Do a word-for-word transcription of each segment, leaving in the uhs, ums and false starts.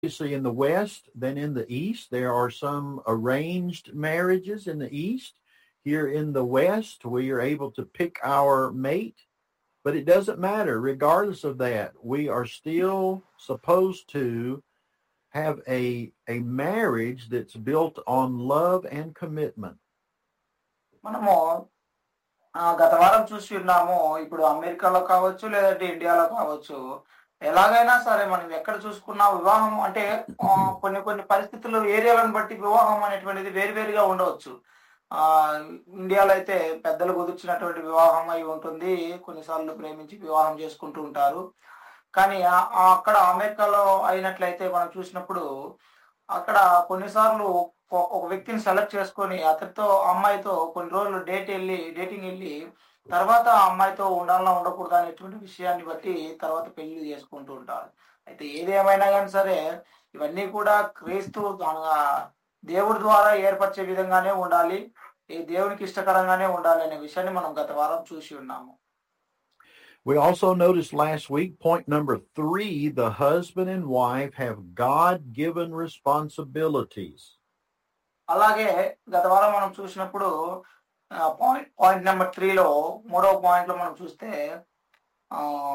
obviously in the West than in the East. There are some arranged marriages in the East. Here in the West, we are able to pick our mate, but it doesn't matter. Regardless of that, we are still supposed to have a, a marriage that's built on love and commitment. మనము గత వారం చూసి ఉన్నాము. ఇప్పుడు అమెరికాలో కావచ్చు, లేదంటే ఇండియాలో కావచ్చు, ఎలాగైనా సరే మనం ఎక్కడ చూసుకున్నా వివాహం అంటే కొన్ని కొన్ని పరిస్థితులు, ఏరియాలను బట్టి వివాహం అనేటువంటిది వేరువేరుగా ఉండవచ్చు. ఆ ఇండియాలో అయితే పెద్దలు కుదిర్చినటువంటి వివాహం అయి ఉంటుంది. కొన్నిసార్లు ప్రేమించి వివాహం చేసుకుంటూ ఉంటారు. కానీ అక్కడ అమెరికాలో అయినట్లయితే మనం చూసినప్పుడు అక్కడ కొన్నిసార్లు ఒక వ్యక్తిని సెలెక్ట్ చేసుకొని అతనితో అమ్మాయితో కొన్ని రోజులు డేట్ వెళ్ళి డేటింగ్ వెళ్ళి తర్వాత ఆ అమ్మాయితో ఉండాలన్నా ఉండకూడదు అనేటువంటి విషయాన్ని బట్టి తర్వాత పెళ్లి చేసుకుంటూ ఉంటారు. అయితే ఏది ఏమైనా కానీ సరే ఇవన్నీ కూడా క్రీస్తు దేవుడి ద్వారా ఏర్పరిచే విధంగానే ఉండాలి, ఈ దేవునికి ఇష్టకరంగానే ఉండాలి అనే విషయాన్ని మనం గత వారం చూసి ఉన్నాము. We also noticed last week, point number three, the husband and wife have God-given responsibilities. అలాగే గత వారం మనం చూసినప్పుడు పాయింట్ పాయింట్ నెంబర్ త్రీలో మూడవ పాయింట్ లో మనం చూస్తే ఆ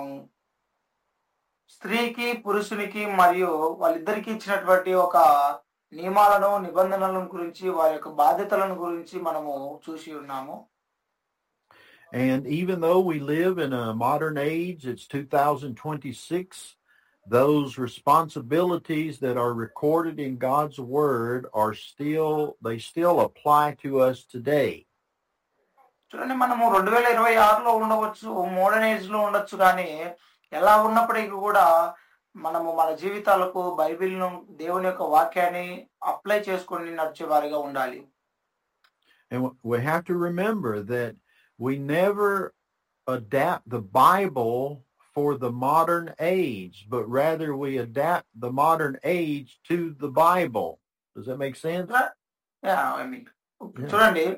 స్త్రీకి పురుషునికి మరియు వాళ్ళిద్దరికి ఇచ్చినటువంటి ఒక నియమాలను నిబంధనలను గురించి వారి యొక్క బాధ్యతలను గురించి మనము చూసి ఉన్నాము. And even though we live in a modern age, it's two thousand twenty-six, those responsibilities that are recorded in God's word are still, they still apply to us today. చూడండి, మనము రెండు వేల ఇరవై ఆరులో ఉండవచ్చు, మోడర్న్ ఏజ్ లో ఉండొచ్చు, కానీ ఎలా ఉన్నప్పటికీ కూడా మనము మన జీవితాలకు బైబిల్ను, దేవుని యొక్క వాక్యాన్ని అప్లై చేసుకొని నడిచే వారిగా ఉండాలి. And we have to remember that we never adapt the Bible for the modern age, but rather we adapt the modern age to the Bible. Does that make sense? Yeah, I mean, చూడండి,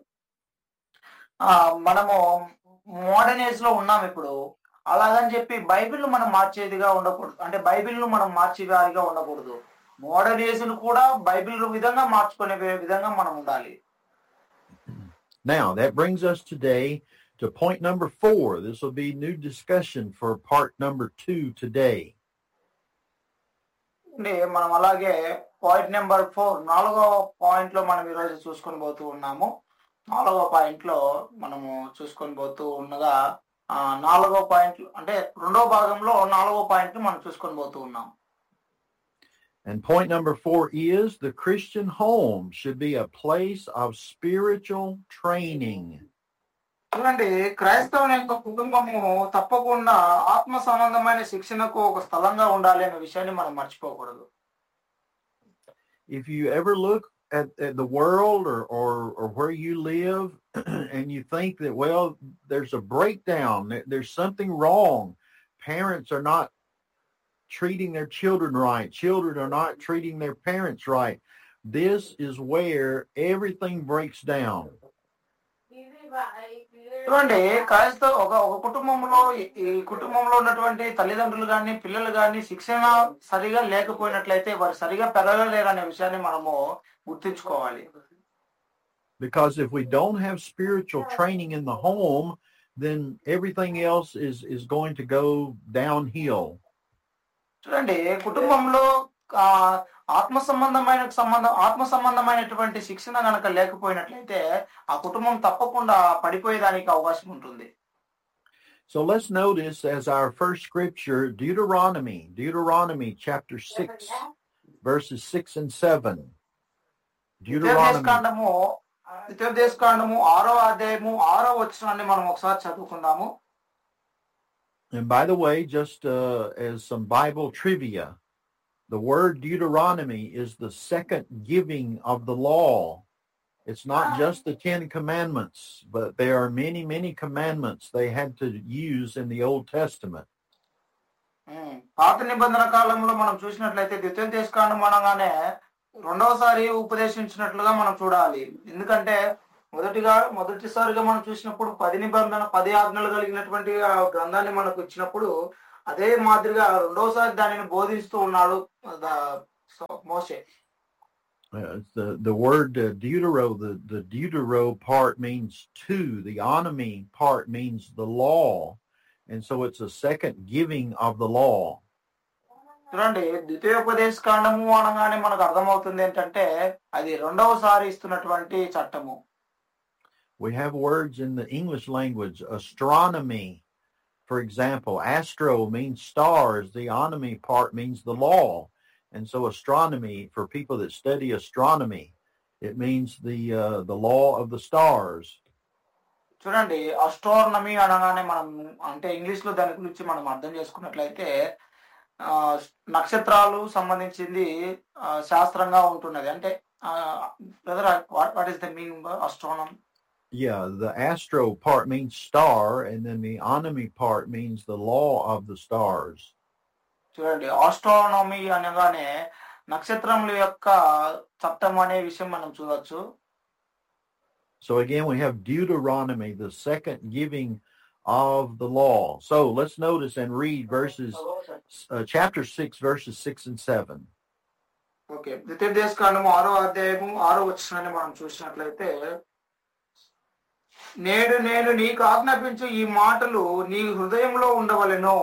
మనము modern age లో ఉన్నాం ఇప్పుడు. అలాగని చెప్పి Bible మనం మార్చేదిగా ఉండకూడదు, అంటే బైబిల్ ను మనం మార్చే వారిగా ఉండకూడదు. మోడర్న్ ఏజ్ ను కూడా బైబిల్ విధంగా మార్చుకునే విధంగా మనం ఉండాలి. Now, that brings us today to point number four. This will be new discussion for part number two today. మనం అలాగే పాయింట్ నెంబర్ ఫోర్, నాలుగో పాయింట్ లో మనం ఈరోజు చూసుకొని పోతూ ఉన్నాము. నాలుగో పాయింట్ లో మనము చూసుకొని పోతూ ఉండగా నాలుగో పాయింట్ అంటే రెండో భాగంలో నాలుగో పాయింట్ మనం చూసుకొని పోతూ ఉన్నాం. And point number four is the Christian home should be a place of spiritual training. చూడండి, క్రైస్తవుని యొక్క కుటుంబము తప్పకుండా ఆత్మ సంబంధమైన శిక్షణకు ఒక స్థలంగా ఉండాలి అనే విషయాన్ని మనం మర్చిపోకూడదు. If you ever look at, at the world or, or or where you live and you think that, well, there's a breakdown, there's something wrong, parents are not treating their children right, children are not treating their parents right, this is where everything breaks down. చూడండి, క్రైస్తవ ఒక ఒక కుటుంబంలో ఈ కుటుంబంలో ఉన్నటువంటి తల్లిదండ్రులు కానీ పిల్లలు కానీ శిక్షణ సరిగా లేకపోయినట్లయితే వారు సరిగా పెరగలేరు అనే విషయాన్ని మనము గుర్తించుకోవాలి. Because if we don't have spiritual training in the home, then everything else is is going to go downhill. చూడండి, కుటుంబంలో ఆత్మ సంబంధమైన సంబంధం ఆత్మ సంబంధమైనటువంటి శిక్షణ గనక లేకపోయినట్లయితే ఆ కుటుంబం తప్పకుండా పడిపోయేదానికి అవకాశం ఉంటుంది. So let's notice as our first scripture Deuteronomy, Deuteronomy chapter six, verses six and seven. ద్వితీయోపదేశకాండము ద్వితీయోపదేశకాండము ఆరో అధ్యాయము ఆరో వచనాన్ని మనం ఒకసారి చదువుకుందాము. And by the way, just uh, as some Bible trivia, the word Deuteronomy is the second giving of the law. It's not just the Ten Commandments, but there are many, many commandments they had to use in the Old Testament. పాత నిబంధన కాలంలో మనం చూసినట్లయితే ద్వితీయోపదేశకాండం అనగానే రెండవసారి ఉపదేశించినట్లుగా మనం చూడాలి. ఎందుకంటే మొదటిగా మొదటిసారిగా మనం చూసినప్పుడు పది నిబంధన పది ఆజ్ఞలు కలిగినటువంటి గ్రంథాన్ని మనకు ఇచ్చినప్పుడు అదే మాదిరిగా రెండోసారి దానిని బోధిస్తూ ఉన్నాడు so Moshe. Uh, the the word uh, deutero, the the deutero part means two. The onomy part means the law, and so it's a second giving of the law. చూడండి, ద్వితీయోపదేశ కాండము అనగానే మనకు అర్థమవుతుంది ఏంటంటే అది రెండవసారి ఇస్తున్నటువంటి చట్టము. We have words in the English language, astronomy, for example. Astro means stars. The onomy part means the law. And so astronomy, for people that study astronomy, it means the uh, the law of the stars. చూడండి, astronomy అనగానే మనం అంటే English లో దాని గురించి మనం అర్థం చేసుకున్నట్లయితే నక్షత్రాలు సంబంధించింది శాస్త్రంగా ఉంటున్నది. అంటే brother, what is the meaning astronomy? Yeah, the astro part means star, and then the onomy part means the law of the stars. చూడండి, ఆస్ట్రానమీ అనగానే నక్షత్రముల యొక్క చట్టం అనే విషయం మనం చూడొచ్చు. So again, we have Deuteronomy, the second giving of the law. So let's notice and read verses, uh, chapter six, verses six and seven. Okay, ద్వితీయోపదేశ కాండము ఆరో అధ్యాయము ఆరో వచనాన్ని మనం చూసినట్లయితే, నేడు నేను నీకు ఆజ్ఞాపించు ఈ మాటలు నీ హృదయంలో ఉండవలెను.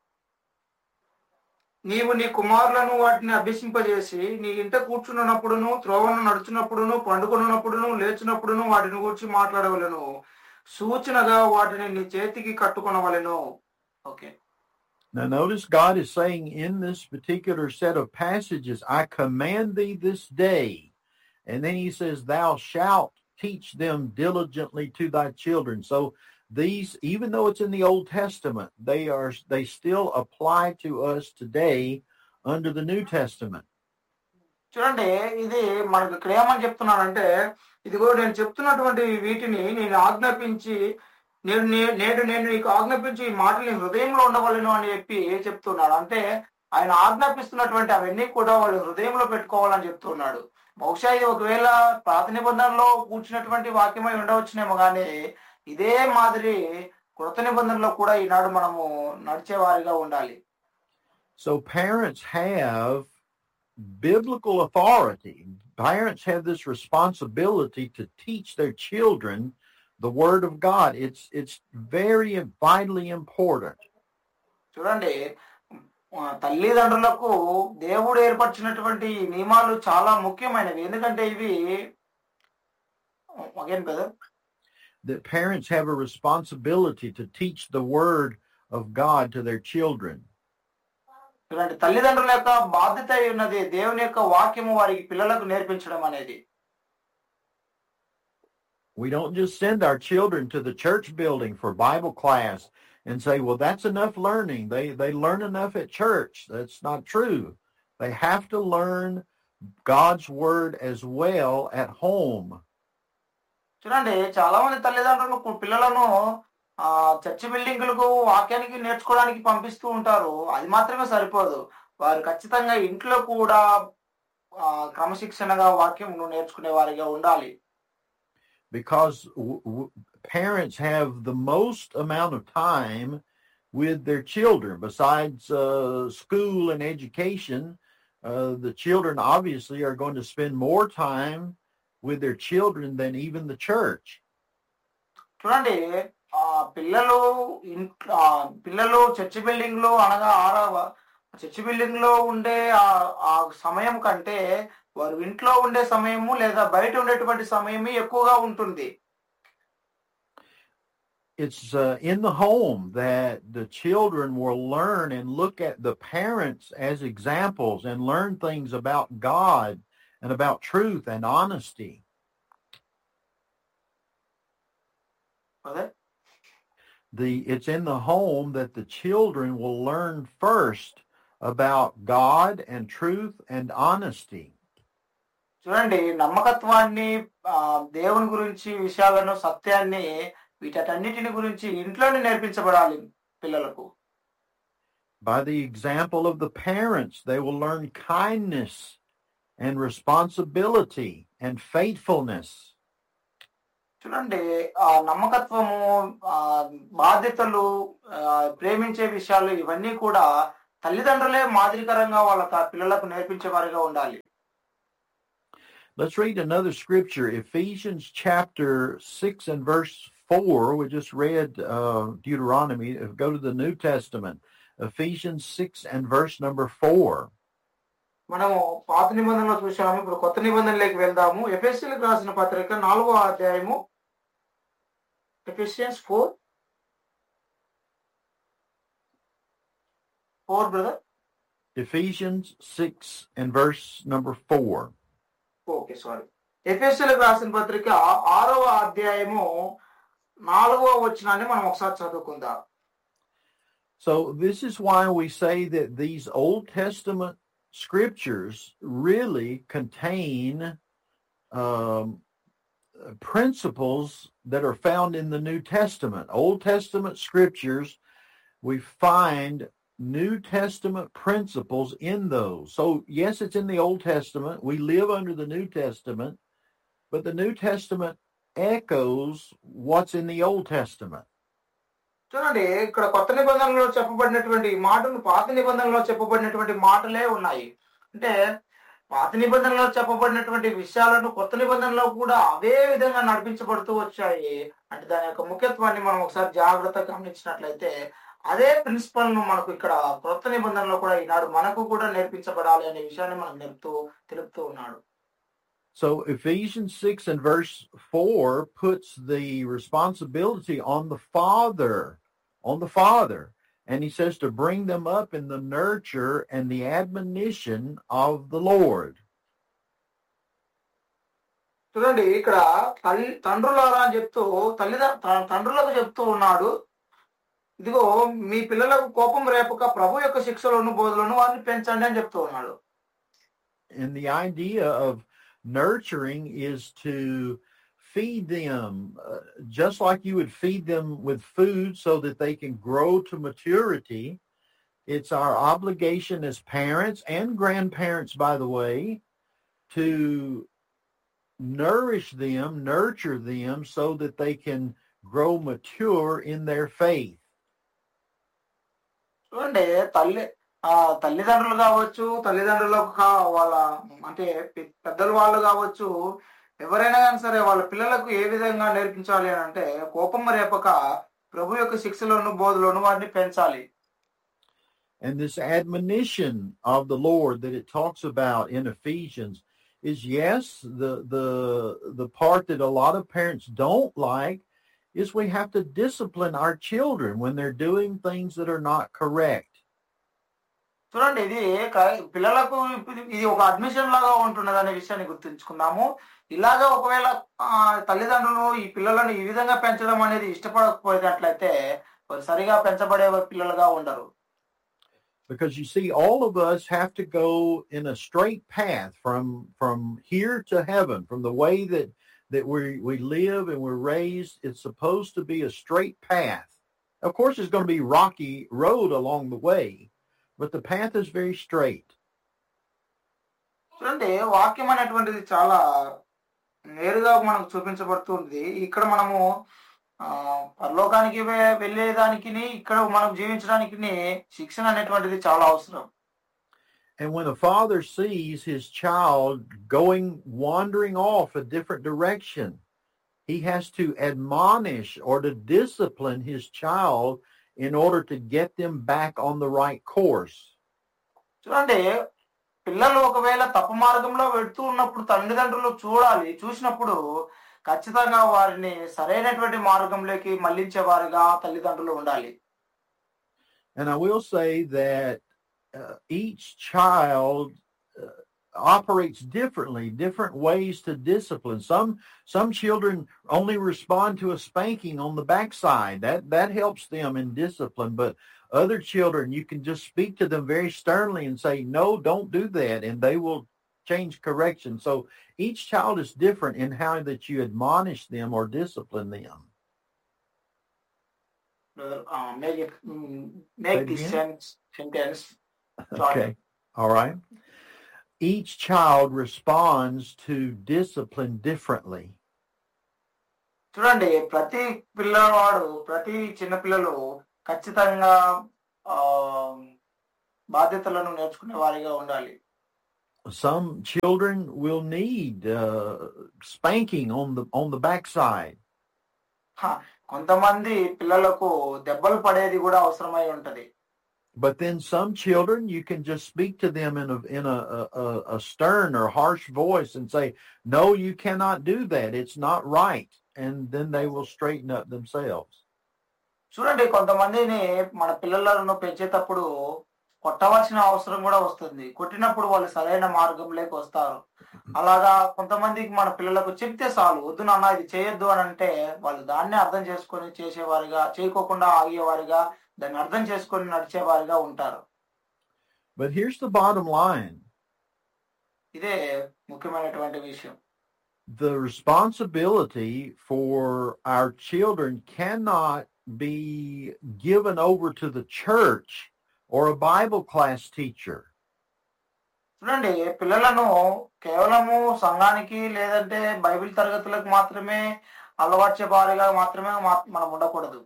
నీవు నీ కుమారులను వాటిని అభ్యసింపజేసి నీ ఇంట కూర్చున్నప్పుడును, త్రోవను నడుచున్నప్పుడును, పండుకొనున్నప్పుడును, లేచినప్పుడును వాటిని గురించి మాట్లాడవలెను. సూచనగా వాటిని నీ చేతికి కట్టుకొనవలెను. Okay. Now notice God is saying in this particular set of passages, I command thee this day. And then he says, thou shalt teach them diligently to thy children. So these, even though it's in the Old Testament, they are they still apply to us today under the New Testament. చూడండి, ఇది మనకు ఇక్కడ ఏమని చెప్తున్నానంటే, ఇదిగో నేను చెప్తున్నటువంటి వీటిని నేను ఆజ్ఞాపించి నేను నేడు నేను నీకు ఆజ్ఞాపించి ఈ మాటలు హృదయంలో ఉండవలను అని చెప్పి చెప్తున్నాడు. అంటే ఆయన ఆజ్ఞాపిస్తున్నటువంటి అవన్నీ కూడా వాళ్ళు హృదయంలో పెట్టుకోవాలని చెప్తున్నాడు. బహుశా ఇది ఒకవేళ పాత నిబంధనలో కూర్చున్నటువంటి వాక్యమై ఉండవచ్చునేమో, కానీ ఇదే మాదిరి కృత నిబంధనలో కూడా ఈనాడు మనము నడిచేవారిగా ఉండాలి. So parents have biblical authority. Parents have this responsibility to teach their children the word of God. It's it's very vitally important. చూడండి, తల్లిదండ్రులకు దేవుడు ఏర్పరిచినటువంటి నియమాలు చాలా ముఖ్యమైనవి. ఎందుకంటే ఇవి again brother that parents have a responsibility to teach the word of God to their children. చూడండి, తల్లిదండ్రుల యొక్క బాధ్యత ఉన్నది దేవుని యొక్క వాక్యము వారికి పిల్లలకు నేర్పించడం అనేది. We don't just send our children to the church building for Bible class and say, well, that's enough learning. They they learn enough at church. That's not true. They have to learn God's word as well at home. చూడండి, చాలా మంది తల్లిదండ్రులు పిల్లలను ఆ church బిల్డింగులకు వాక్యానికి నేర్చుకోవడానికి పంపిస్తూ ఉంటారు. అది మాత్రమే సరిపోదు, వారు ఖచ్చితంగా ఇంట్లో కూడా క్రమశిక్షణగా వాక్యం నేర్చుకునే వారిగా ఉండాలి. Because w- w- parents have the most amount of time with their children. Besides uh, school and education, uh, the children obviously are going to spend more time with their children than even the church. చూడండి, ఆ పిల్లలు పిల్లలు church building లో అనగా ఆరవ church building లో ఉండే ఆ సమయం కంటే వారు ఇంట్లో ఉండే సమయము లేదా బయట ఉండేటువంటి సమయమే ఎక్కువగా ఉంటుంది. It's uh, in the home that the children will learn and look at the parents as examples and learn things about God and about truth and honesty. Okay. The it's in the home that the children will learn first about God and truth and honesty. చూడండి, నమ్మకత్వాన్ని, దేవుని గురించి విషయాలను, సత్యాన్ని, వీటన్నిటిని గురించి ఇంట్లోనే నేర్పించబడాలి పిల్లలకు. By the example of the parents, they will learn kindness and responsibility and faithfulness. చూడండి, ఆ నమ్మకత్వము, బాధ్యతలు, ప్రేమించే విషయాలు, ఇవన్నీ కూడా తల్లిదండ్రులే మాదిరికరంగా వాళ్ళ త- పిల్లలకు నేర్పించేవారిగా ఉండాలి. Let's read another scripture, Ephesians chapter six and verse four. We just read uh, Deuteronomy. Go to the New Testament, Ephesians six and verse number four. మనము పాత నిబంధనలో చూసాము, ఇప్పుడు కొత్త నిబంధనలోకి వెళ్దాము. ఎఫెసీయులకు రాసిన పత్రిక నాలుగో అధ్యాయము, Ephesians four four brother Ephesians six and verse number four. Okay sorry ఎఫెసీయులకు రాసిన పత్రిక ఆరవ అధ్యాయము నాలుగవ వచనాన్ని మనం ఒకసారి చదువుకుందాం. So this is why we say that these Old Testament scriptures really contain um, principles that are found in the New Testament. Old Testament scriptures, we find New Testament principles in those. So yes, it's in the Old Testament. We live under the New Testament, but the New Testament echoes what's in the Old Testament. చూడండి, ఇక్కడ కొత్త నిబంధనలో చెప్పబడినటువంటి మాటలు పాత నిబంధనలో చెప్పబడినటువంటి మాటలే ఉన్నాయి. అంటే పాత నిబంధనలో చెప్పబడినటువంటి విషయాలను కొత్త నిబంధనలో కూడా అదే విధంగా నడిపించబడుతూ వచ్చాయి. అంటే దాని యొక్క ముఖ్యత్వాన్ని మనం ఒకసారి జాగ్రత్తగా గమనించినట్లయితే అదే ప్రిన్సిపల్ ను మనకు ఇక్కడ కొత్త నిబంధనలో కూడా ఈనాడు మనకు కూడా నేర్పించబడాలి అనే విషయాన్ని మనం నేర్పుతూ తెలుపుతూ ఉన్నాడు. So Ephesians six and verse four puts the responsibility on the father, on the father. And he says to bring them up in the nurture and the admonition of the Lord. చూడండి, ఇక్కడ తల్లి తండ్రులారా అని చెప్తూ తల్లిదండ్రుల తండ్రులకు చెప్తూ ఉన్నాడు, ఇదిగో మీ పిల్లలకు కోపం రేపక ప్రభు యొక్క శిక్షలను బోధలను వారిని పెంచండి అని చెప్తూ ఉన్నాడు. And the idea of nurturing is to feed them uh, just like you would feed them with food so that they can grow to maturity. It's our obligation as parents and grandparents, by the way, to nourish them, nurture them so that they can grow mature in their faith. చూడండి, తల్లి ఆ తల్లిదండ్రులు కావచ్చు, తల్లిదండ్రులకు వాళ్ళ అంటే పెద్దలు వాళ్ళు కావచ్చు, ఎవరైనా కానీ సరే వాళ్ళ పిల్లలకు ఏ విధంగా నేర్పించాలి అని అంటే కోపం రేపక ప్రభు యొక్క శిక్షలను బోధలను వారిని పెంచాలి. And this admonition of the Lord that it talks about in Ephesians is, yes, the the the part that a lot of parents don't like is we have to discipline our children when they're doing things that are not correct. చూడండి, ఇది పిల్లలకు ఇది ఒక admission లాగా ఉంటున్నది అనే విషయాన్ని గుర్తుంచుకుందాము. ఇలాగా ఒకవేళ తల్లిదండ్రులు ఈ పిల్లలను ఈ విధంగా పెంచడం అనేది ఇష్టపడకపోయేటట్లయితే వారు సరిగా పెంచబడే పిల్లలుగా ఉండరు. Because you see, all of us have to go in a straight path from from here to heaven, from the way that that we we live and we're raised. It's supposed to be a straight path. Of course, it's going to be rocky road along the way, but the path is very straight. చూడండి, వాక్యం అనేటువంటిది చాలా నేరుగా మనకు చూపించబడుతుంది. ఇక్కడ మనము ఆ పరలోకానికి వెళ్ళేదానికి ఇక్కడ మనం జీవించడానికి శిక్షణ అనేటువంటిది చాలా అవసరం. And when a father sees his child going, wandering off a different direction, he has to admonish or to discipline his child in order to get them back on the right course. చూడండి, పిల్లలు ఒకవేళ తప్పు మార్గంలో వెళ్తూ ఉన్నప్పుడు తల్లిదండ్రులు చూడాలి, చూసినప్పుడు ఖచ్చితంగా వారిని సరైనటువంటి మార్గంలోకి మళ్లించే వారిగా తల్లిదండ్రులు ఉండాలి. And I will say that uh, each child uh, operates differently, different ways to discipline. Some some children only respond to a spanking on the backside. That that helps them in discipline, but other children, you can just speak to them very sternly and say, no, don't do that, and they will change correction. So each child is different in how that you admonish them or discipline them. Uh, make it, make this sense, sentence. Okay, all right. Each child responds to discipline differently. చూడండి, ప్రతి పిల్లవాడు ప్రతి చిన్న పిల్లలు ఖచ్చితంగా బాధ్యతలను నేర్చుకునే వారిగా ఉండాలి. Some children will need uh, spanking on the on the backside. కొంతమంది పిల్లలకు దెబ్బలు పడేది కూడా అవసరమై ఉంటది. But then some children, you can just speak to them in a in a, a, a stern or harsh voice and say, "No, you cannot do that. It's not right." And then they will straighten up themselves. చూడండి, కొంతమందిని మన పిల్లలను పెంచేటప్పుడు కొట్టవలసిన అవసరం కూడా వస్తుంది. కొట్టినప్పుడు వాళ్ళు సరైన మార్గంలోకి వస్తారు. అలాగా కొంతమందికి మన పిల్లలకు చెప్తే చాలు, వద్దు నాన్న ఇది చేయొద్దు అని అంటే వాళ్ళు దాన్ని అర్థం చేసుకొని చేసేవారిగా, చేయకోకుండా ఆగేవారిగా, దాన్ని అర్థం చేసుకొని నడిచేవారిగా ఉంటారు. But here's the bottom line. ఇదే ముఖ్యమైనటువంటి విషయం. The responsibility for our children cannot be given over to the church or a Bible class teacher. చూడండి, పిల్లలను కేవలము సంఘానికి లేదంటే బైబిల్ తరగతులకు మాత్రమే అలవార్చే వారిగా మాత్రమే మనం ఉండకూడదు.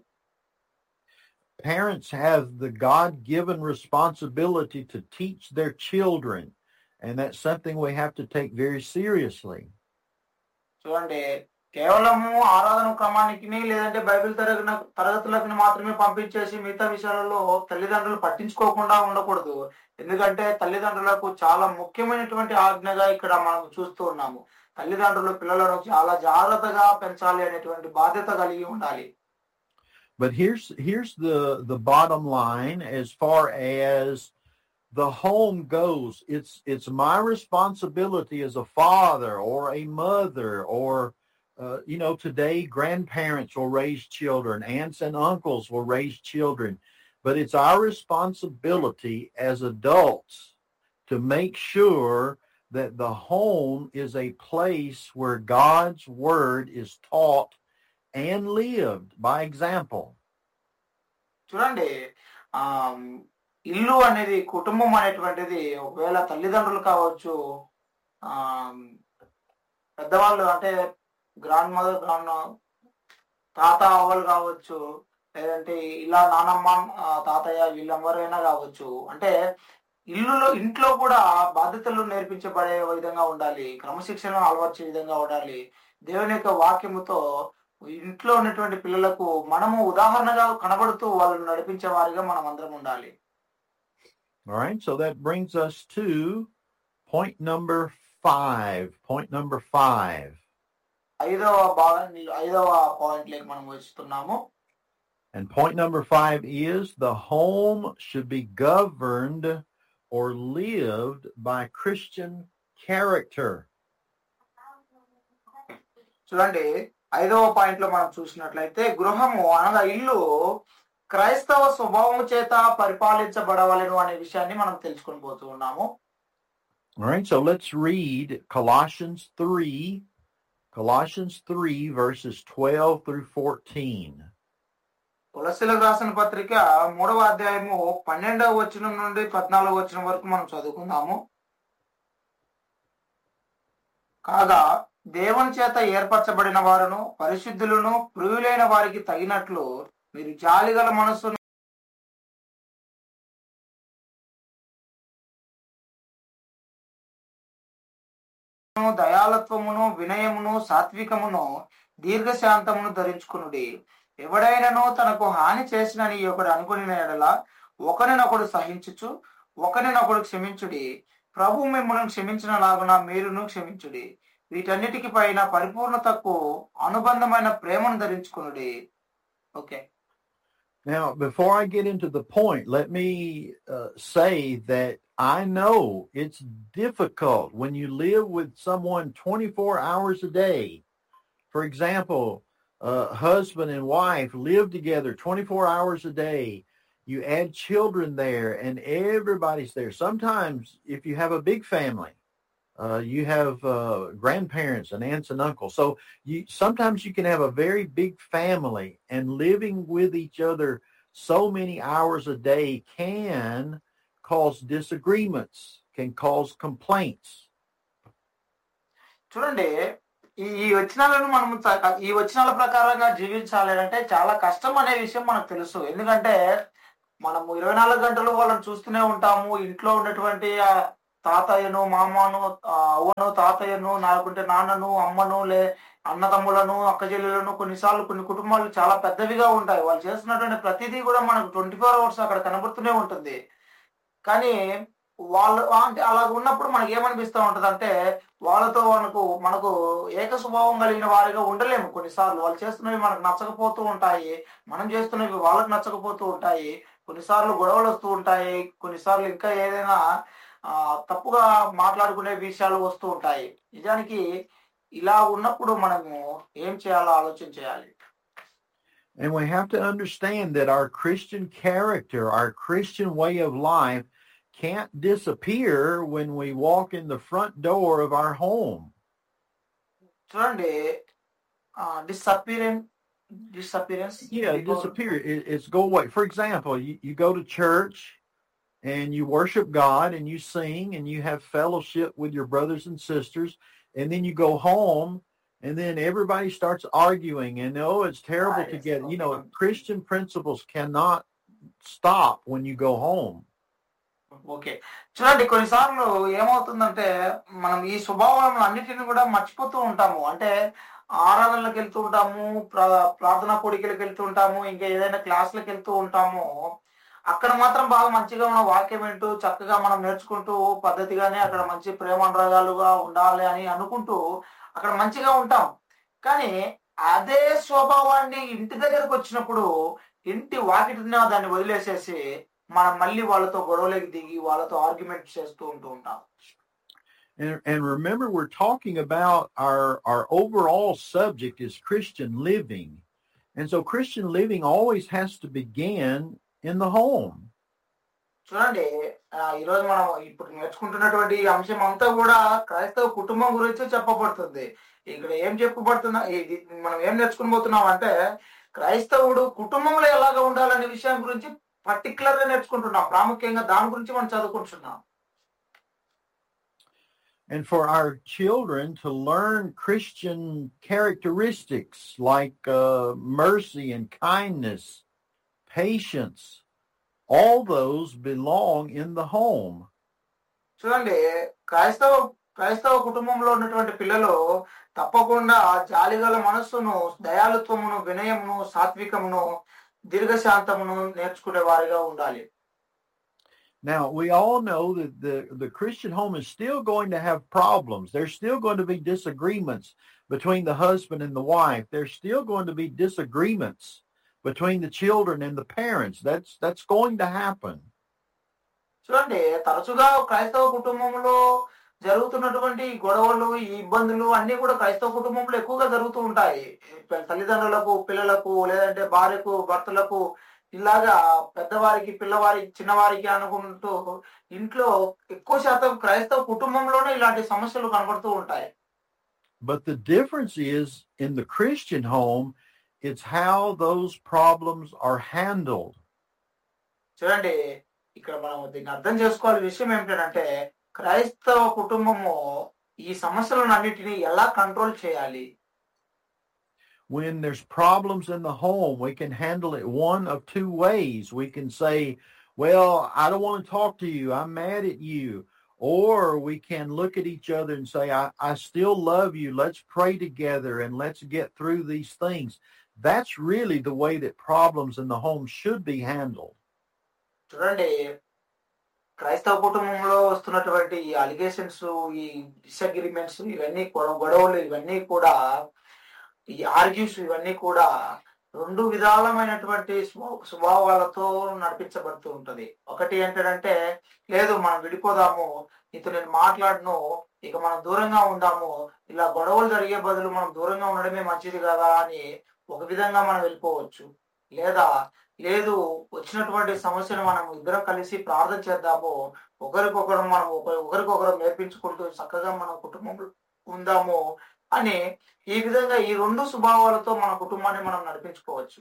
Parents have the God-given responsibility to teach their children, and that's something we have to take very seriously. చూడండి, కేవలము ఆరాధన క్రమానికి లేదంటే బైబిల్ తరగతి తరగతులకు మాత్రమే పంపించేసి మిగతా విషయాలలో తల్లిదండ్రులు పట్టించుకోకుండా ఉండకూడదు. ఎందుకంటే తల్లిదండ్రులకు చాలా ముఖ్యమైనటువంటి ఆజ్ఞగా ఇక్కడ మనం చూస్తూ ఉన్నాము. తల్లిదండ్రులు పిల్లలను చాలా జాగ్రత్తగా పెంచాలి అనేటువంటి బాధ్యత కలిగి ఉండాలి. But here's here's the the bottom line as far as the home goes. It's it's my responsibility as a father or a mother or uh, you know, today grandparents will raise children, aunts and uncles will raise children, but it's our responsibility as adults to make sure that the home is a place where God's word is taught and lived by example. చూడండి, ఆ ఇల్లు అనేది, కుటుంబం అనేటువంటిది ఒకవేళ తల్లిదండ్రులు కావచ్చు, ఆ పెద్దవాళ్ళు అంటే గ్రాండ్ మదర్, గ్రాండ్ తాత అవ్వలు కావచ్చు, లేదంటే ఇలా నానమ్మ తాతయ్య వీళ్ళెవరైనా కావచ్చు. అంటే ఇల్లులో ఇంట్లో కూడా బాధ్యతలు నేర్పించబడే విధంగా ఉండాలి, క్రమశిక్షణను అలవర్చే విధంగా ఉండాలి. దేవుని యొక్క వాక్యముతో ఇంట్లో ఉన్నటువంటి పిల్లలకు మనము ఉదాహరణగా కనబడుతూ వాళ్ళని నడిపించే వారిగా మనం అందరం ఉండాలి. All right, so that brings us to point number five. Point number five. ఐదవ భాగం, ఐదవ పాయింట్ లేక మనం వస్తున్నాము. And point number five is the home should be governed or lived by Christian character. చూడండి, ఐదవ పాయింట్ లో మనం చూసినట్లయితే గృహము అనగా ఇల్లు క్రైస్తవ స్వభావం చేత పరిపాలించబడవలెను అనే విషయాన్ని మనం తెలుసుకొని పోతూ ఉన్నాము. All right, so let's read Colossians three, Colossians three verses twelve through fourteen. కొలస్సీలకు రాసిన పత్రిక మూడవ అధ్యాయము పన్నెండవ వచనం నుండి పద్నాలుగవ వచనం వరకు మనం చదువుకుందాము. కాగా దేవుని చేత ఏర్పరచబడిన వారును పరిశుద్ధులను ప్రియులైన వారికి తగినట్లు మీరు జాలిగల మనస్సును దయాలత్వమును వినయమును సాత్వికమును దీర్ఘశాంతమును ధరించుకునుడి. ఎవడైనను తనకు హాని చేసినని ఒకడు అనుకుని ఎడల ఒకరినొకడు సహించుచు ఒకరినొకడు క్షమించుడి. ప్రభు మిమ్మల్ని క్షమించిన లాగున మీరును క్షమించుడి. వీటన్నిటికి పైన పరిపూర్ణతకు అనుబంధమైన ప్రేమను ధరించుకునుడి. Okay. Now, before I get into the point, let me uh, say that I know it's difficult when you live with someone twenty-four hours a day. For example, uh, husband and wife live together twenty-four hours a day. You add children there and everybody's there. Sometimes if you have a big family, uh, you have uh, grandparents and aunts and uncles. So you sometimes you can have a very big family, and living with each other so many hours a day can cause disagreements, can cause complaints. చూడండి, ఈ వచనాలను మనం ఈ వచనాల ప్రకారంగా జీవించాలి అంటే చాలా కష్టం అనే విషయం మనకు తెలుసు. ఎందుకంటే మనము ఇరవై నాలుగు గంటలు వాళ్ళని చూస్తూనే ఉంటాము. ఇంట్లో ఉన్నటువంటి ఆహ్, తాతయ్యను, మామను, ఆహ్, అవ్వను, తాతయ్యను, లేకుంటే నాన్నను, అమ్మను, లే అన్నదమ్ములను, అక్కచెల్లెలను కొన్నిసార్లు కొన్ని కుటుంబాలు చాలా పెద్దవిగా ఉంటాయి. వాళ్ళు చేస్తున్నటువంటి ప్రతిదీ కూడా మనకు ఇరవై నాలుగు అవర్స్ అక్కడ కనబడుతూనే ఉంటుంది. కానీ వాళ్ళు అంటే అలాగ ఉన్నప్పుడు మనకేమనిపిస్తా ఉంటదంటే, వాళ్ళతో మనకు మనకు ఏక స్వభావం కలిగిన వారిగా ఉండలేము కొన్నిసార్లు. వాళ్ళు చేస్తున్నవి మనకు నచ్చకపోతూ ఉంటాయి. మనం చేస్తున్నవి వాళ్ళకి నచ్చకపోతూ ఉంటాయి. కొన్నిసార్లు గొడవలొస్తూ ఉంటాయి. కొన్నిసార్లు ఇంకా ఏదైనా ఆహ్, తప్పుగా మాట్లాడుకునే విషయాలు వస్తూ ఉంటాయి. నిజానికి ఇలా ఉన్నప్పుడు మనము ఏం చేయాలో ఆలోచన చేయాలి. And we have to understand that our Christian character, our Christian way of life can't disappear when we walk in the front door of our home. చూడండి ఆహ్, డిసప్పిరెన్ disappearance. Yeah, Before- disappear. It, it's go away. For example, you, you go to church and you worship God and you sing and you have fellowship with your brothers and sisters, and then you go home and then everybody starts arguing and oh, it's terrible Ah, yes, together. You know, okay. Christian principles cannot stop when you go home. Okay. చూడండి కొన్నిసార్లు ఏమవుతుందంటే, మనం ఈ స్వభావాలను అన్నిటిని కూడా మర్చిపోతూ ఉంటాము. అంటే ఆరాధనలకు వెళ్తూ ఉంటాము, ప్రా ప్రార్థనా కూడికలకు వెళ్తూ ఉంటాము, ఇంకా ఏదైనా క్లాసులకు వెళ్తూ ఉంటాము. అక్కడ మాత్రం బాగా మంచిగా మన వాక్యం వింటూ, చక్కగా మనం నేర్చుకుంటూ, పద్ధతిగానే అక్కడ మంచి ప్రేమానురాగాలుగా ఉండాలి అని అనుకుంటూ అక్కడ మంచిగా ఉంటాం. కానీ అదే స్వభావాన్ని ఇంటి దగ్గరకు వచ్చినప్పుడు, ఇంటి వాకిటిన దాన్ని వదిలేసేసి మనం మళ్ళీ వాళ్ళతో గొడవలోకి దిగి వాళ్ళతో ఆర్గ్యుమెంట్ చేస్తూ ఉంటూ ఉంటాం. And, and remember, we're talking about our, our overall subject is Christian living. And so Christian living always has to begin in the home. చూడండి ఈరోజు మనం ఇప్పుడు నేర్చుకుంటున్నటువంటి అంశం అంతా కూడా క్రైస్తవ కుటుంబం గురించి చెప్పబడుతుంది. ఇక్కడ ఏం చెప్పబడుతున్నా ఇది మనం ఏం నేర్చుకుని పోతున్నాం అంటే, క్రైస్తవుడు కుటుంబంలో ఎలాగా ఉండాలనే విషయం గురించి పర్టికులర్ గా నేర్చుకుంటున్నాం. ప్రాముఖ్యంగా దాని గురించి మనం చదువుకుంటున్నాం. And for our children to learn Christian characteristics like uh, mercy and kindness, patience, all those belong in the home. చూడండి క్రైస్తవ క్రైస్తవ కుటుంబంలో ఉన్నటువంటి పిల్లలు తప్పకుండా జాలిగల మనస్సును, దయాలుత్వమును, వినయమును, సాత్వికమును, దీర్ఘశాంతమును నేర్చుకునే వారిగా ఉండాలి. Now, we all know that the, the Christian home is still going to have problems. There's still going to be disagreements between the husband and the wife. There's still going to be disagreements between the children and the parents. That's that's going to happen. చూడండి తరచుగా క్రైస్తవ కుటుంబంలో జరుగుతున్నటువంటి గొడవలు, ఈ ఇబ్బందులు అన్ని కూడా క్రైస్తవ కుటుంబంలో ఎక్కువగా జరుగుతూ ఉంటాయి. తల్లిదండ్రులకు, పిల్లలకు, లేదంటే భార్యకు, భర్తలకు, ఇలాగా పెద్దవారికి, పిల్లవారికి, చిన్నవారికి అనుకుంటూ ఇంట్లో ఎక్కువ శాతం క్రైస్తవ కుటుంబంలోనే ఇలాంటి సమస్యలు కనబడుతూ ఉంటాయి. But the difference is in the Christian home, it's how those problems are handled. చూడండి ఇక్కడ మనం దీన్ని అర్థం చేసుకోవాల్సిన విషయం ఏమిటంటే, క్రైస్తవ కుటుంబము ఈ సమస్యలను అన్నిటినీ ఎలా కంట్రోల్ చేయాలి. When there's problems in the home, we can handle it one of two ways. We can say, well, I don't want to talk to you. I'm mad at you. Or we can look at each other and say, I, I still love you. Let's pray together and let's get through these things. That's really the way that problems in the home should be handled. చూడండి క్రైస్తవ కుటుంబంలో వస్తున్నటువంటి ఈ allegations, ఈ disagreements, ఇవన్నీ కూడా గొడవలు, ఇవన్నీ కూడా ఈ ఆర్గ్యూస్, ఇవన్నీ కూడా రెండు విధాలమైనటువంటి స్వభావాలతో నడిపించబడుతూ ఉంటది. ఒకటి ఏంటంటే, లేదు మనం విడిపోదాము, నీతో నేను మాట్లాడను, ఇక మనం దూరంగా ఉందాము, ఇలా గొడవలు జరిగే బదులు మనం దూరంగా ఉండడమే మంచిది కదా అని ఒక విధంగా మనం వెళ్ళిపోవచ్చు. లేదా లేదు వచ్చినటువంటి సమస్యను మనం ఇద్దరం కలిసి ప్రార్థన చేద్దాము, ఒకరికొకరు మనం ఒకరికొకరు నేర్పించుకుంటూ చక్కగా మన కుటుంబంలో ఉందాము అని ఈ విధంగా ఈ రెండు స్వభావాలతో మన కుటుంబాన్ని మనం నడిపించుకోవచ్చు.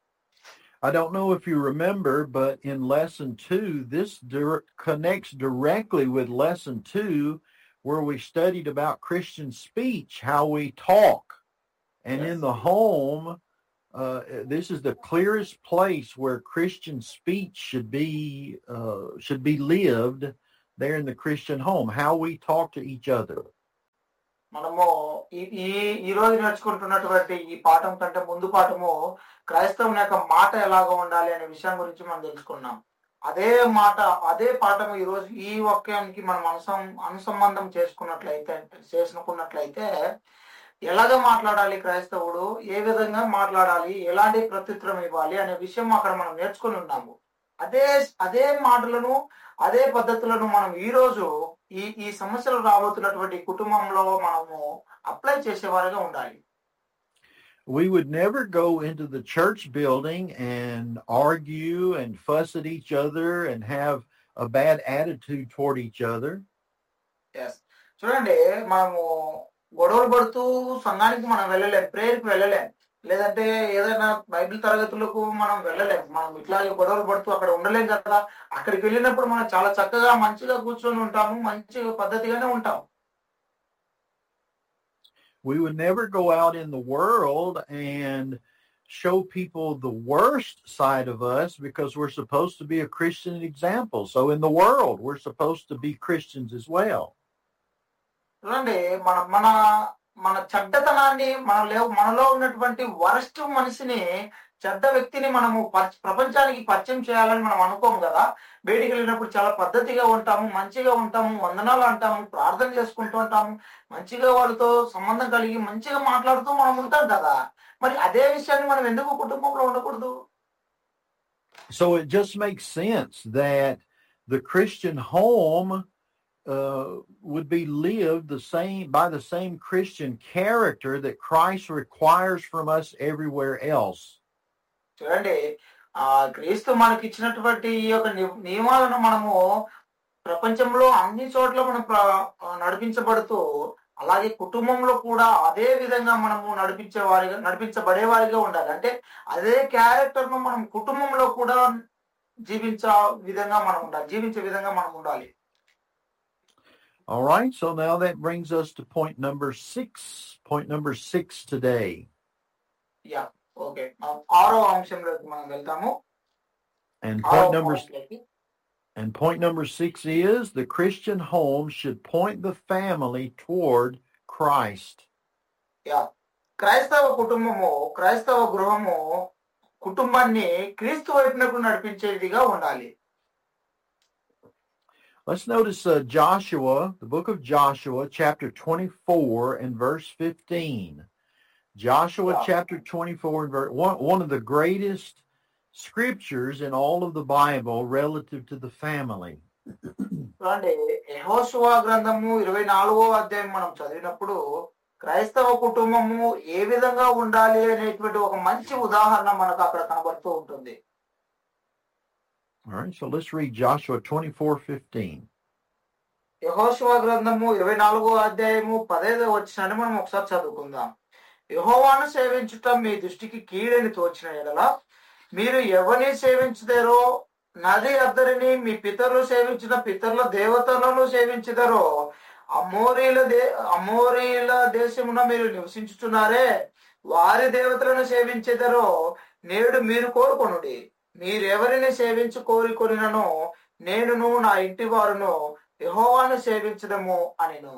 I don't know if you remember, but in lesson two, this dir- connects directly with lesson two, where we studied about Christian speech, how we talk. And Yes. in the home, uh, this is the clearest place where Christian speech should be uh, should be lived there in the Christian home. How we talk to each other. మనము ఈ ఈ ఈ రోజు నేర్చుకుంటున్నటువంటి ఈ పాఠం కంటే ముందు పాఠము క్రైస్తవుని యొక్క మాట ఎలాగా ఉండాలి అనే విషయం గురించి మనం తెలుసుకున్నాం. అదే మాట అదే పాఠం ఈ రోజు ఈ వాక్యానికి మనం అనుసం అనుసంబంధం చేసుకున్నట్లయితే చేసుకున్నట్లయితే ఎలాగ మాట్లాడాలి క్రైస్తవుడు, ఏ విధంగా మాట్లాడాలి, ఎలాంటి ప్రత్యుత్తరం ఇవ్వాలి అనే విషయం అక్కడ మనం నేర్చుకుని ఉన్నాము. అదే అదే మాటలను అదే పద్ధతులను మనం ఈ రోజు ఈ ఈ సమస్యలు రాబోతున్నటువంటి కుటుంబంలో మనము అప్లై చేసేవారుగా ఉండాలి. We would never go into the church building and argue and fuss at each other and have a bad attitude toward each other. Yes. చూడండి, మనము గొడవలు పడుతూ సంఘానికి మనం వెళ్ళలేం, ప్రేయర్కి వెళ్ళలేం, లేదంటే ఏదైనా బైబిల్ తరగతులకు మనం వెళ్ళలేం. మనం ఇట్లాగే గొడవలు పడుతూ అక్కడ ఉండలేం కదా. అక్కడికి వెళ్ళినప్పుడు మనం చాలా చక్కగా మంచిగా కూర్చొని ఉంటాము, మంచి పద్ధతిగానే ఉంటాం. We would never go out in the world and show people the worst side of us because we're supposed to be a Christian example. So in the world, we're supposed to be Christians as well. చూడండి, మన మన మన చెడ్డతనాన్ని మన లేవు మనలో ఉన్నటువంటి worst మనిషిని, చెడ్డ వ్యక్తిని మనము ప్రపంచానికి పరిచయం చేయాలని మనం అనుకోము కదా. బయటికి వెళ్ళినప్పుడు చాలా పద్ధతిగా ఉంటాము, మంచిగా ఉంటాము, వందనాలు అంటాము, ప్రార్థన చేసుకుంటూ ఉంటాము, మంచిగా వాళ్ళతో సంబంధం కలిగి మంచిగా మాట్లాడుతూ మనం ఉంటాం కదా. మరి అదే విషయాన్ని మనం ఎందుకు కుటుంబంలో ఉండకూడదు? So it just makes sense that the Christian home uh, would be lived the same by the same Christian character that Christ requires from us everywhere else. చూడండి, ఆ క్రీస్తు మనకి ఇచ్చినటువంటి ఈ యొక్క నియమాలను మనము ప్రపంచంలో అన్ని చోట్ల మనం నడిపించబడుతూ, అలాగే కుటుంబంలో కూడా అదే విధంగా మనము నడిపించే వారిగా నడిపించబడే వారిగా ఉండాలి. అంటే అదే క్యారెక్టర్ ను మనం కుటుంబంలో కూడా జీవించే విధంగా మనం ఉండాలి జీవించే విధంగా మనం ఉండాలి. All right, so now that brings us to point number six. Point number six today. Yeah. Okay. ఆరో అంశంలోకి మనం వెళ్తాము. And point number and point number six is the Christian home should point the family toward Christ. Yeah. క్రైస్తవ కుటుంబము, క్రైస్తవ గృహము కుటుంబాన్ని క్రీస్తు వైపునకు నడిపించేదిగా ఉండాలి. Let's notice uh, Joshua, the book of Joshua, chapter twenty-four and verse fifteen. Joshua yeah. chapter twenty-four and verse one, one of the greatest scriptures in all of the Bible relative to the family. అంటే యెహోషువ గ్రంథము ఇరవై నాలుగో అధ్యాయం మనం చదివినప్పుడు క్రైస్తవ కుటుంబము ఏ విధంగా ఉండాలి అనేటువంటి ఒక మంచి ఉదాహరణ మనకు అక్కడ కనబడుతూ ఉంటుంది. All right, so let's read Joshua twenty-four fifteen. యెహోషువ గ్రంథము ఇరవై నాలుగో అధ్యాయము పదైదవ వచనాన్ని మనం ఒకసారి చదువుకుందాం. యెహోవాను సేవించుట మీ దృష్టికి కీడని తోచిన ఎడల మీరు ఎవరిని సేవించుతారో, నది అద్దరిని మీ పితరులు సేవించిన పితరుల దేవతలను సేవించుతారో, అమోరీల దే అమోరీల దేశమున మీరు నివసించుచున్నారే వారి దేవతలను సేవించేదరో నేడు మీరు కోరుకొనుడి. మీరెవరిని సేవించు కోరికొనినను నేనును నా ఇంటి వారును యెహోవాను సేవించదము అనిను.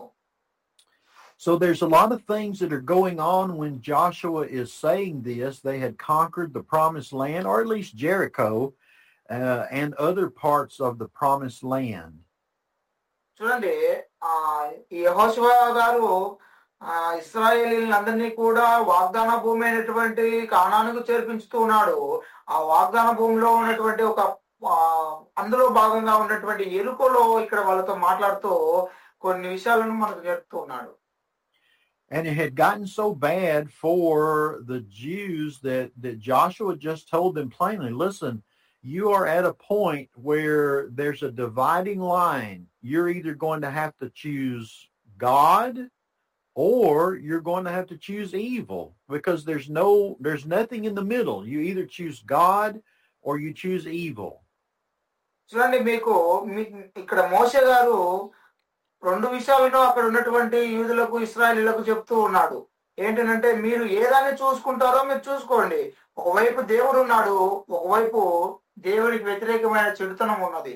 So there's a lot of things that are going on when Joshua is saying this. They had conquered the promised land, or at least Jericho, uh, and other parts of the promised land. చూడండి, ఆ యెహోషువ గారు ఆ ఇశ్రాయేలీలందరినీ కూడా వాగ్దాన భూమి అయినటువంటి కానానుకు చేర్పించుతూ ఉన్నాడు. ఆ వాగ్దాన భూమిలో ఉన్నటువంటి ఒక అందులో భాగంగా ఉన్నటువంటి ఎరుకలో ఇక్కడ వాళ్ళతో మాట్లాడుతూ కొన్ని విషయాలను మనకు చెప్తూ ఉన్నాడు. And it had gotten so bad for the Jews that, that Joshua just told them plainly, listen, you are at a point where there's a dividing line. You're either going to have to choose God or you're going to have to choose evil, because there's no, there's nothing in the middle. You either choose God or you choose evil. చూడండి, మీకు ఇక్కడ మోషే గారు రెండు విషయాలను అక్కడ ఉన్నటువంటి యూదులకు ఇశ్రాయేలీయులకు చెప్తూ ఉన్నాడు. ఏంటంటే మీరు ఏదాన్ని చూసుకుంటారో మీరు చూసుకోండి. ఒకవైపు దేవుడు ఉన్నాడు, ఒకవైపు దేవునికి వ్యతిరేకమైన చెడుతనం ఉన్నది.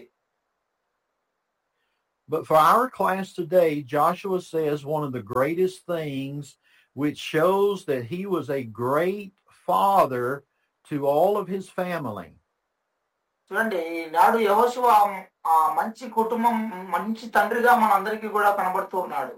But for our class today, Joshua says one of the greatest things which shows that he was a great father to all of his family. చూడండి, నాడు యెహోషువ ఆ మంచి కుటుంబం, మంచి తండ్రిగా మనందరికీ కూడా కనబడుతూ ఉన్నాడు.